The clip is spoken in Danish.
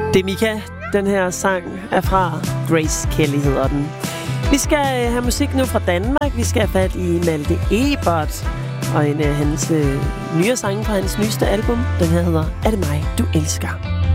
Det er Mika. Den her sang er fra Grace Kelly, hedder den. Vi skal have musik nu fra Danmark. Vi skal have fat i Malte Ebert og en af hans nyere sange fra hans nyeste album. Den her hedder Er det mig, du elsker?